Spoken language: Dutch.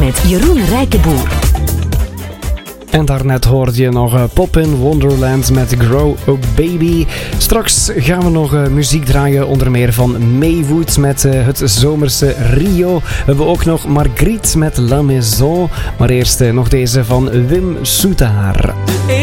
met Jeroen Rijkenboer. En daarnet hoorde je nog Pop in Wonderland met Grow a Baby. Straks gaan we nog muziek draaien, onder meer van Maywood met het zomerse Rio. We hebben ook nog Marguerite met La Maison. Maar eerst nog deze van Wim Soetaar.